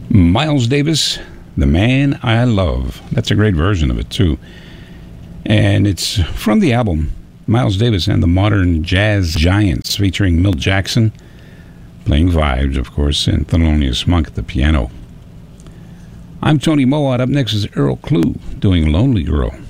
Miles Davis, The Man I Love. That's a great version of it, too. And it's from the album Miles Davis and the Modern Jazz Giants, featuring Milt Jackson playing vibes, of course, and Thelonious Monk at the piano. I'm Tony Mowat. Up next is Earl Klugh doing Lonely Girl.